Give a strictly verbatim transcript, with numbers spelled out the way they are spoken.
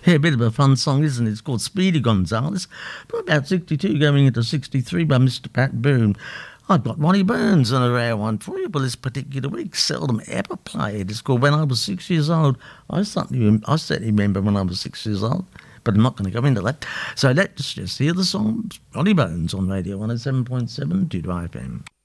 Yeah, a bit of a fun song, isn't it? It's called Speedy Gonzales. From about sixty-two going into sixty-three by Mister Pat Boone. I've got Ronnie Burns on a rare one for you, but this particular week, seldom ever played. It's called When I Was Six Years Old. I certainly, I certainly remember when I was six years old, but I'm not going to go into that. So let's just hear the song Ronnie Burns on Radio one oh seven point seven Dudra F M.